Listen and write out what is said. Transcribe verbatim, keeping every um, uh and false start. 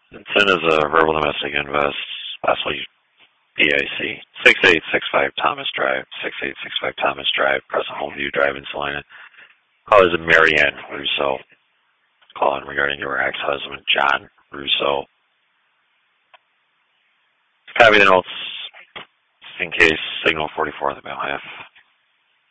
Intent is a verbal domestic invest, possibly B I C. six eight six five Thomas Drive, six eight six five Thomas Drive, present Homeview Drive in Salina. Call is Marianne Russo. Calling regarding your ex-husband, John Russo. Copy the notes, just in case, signal forty-four on the behalf.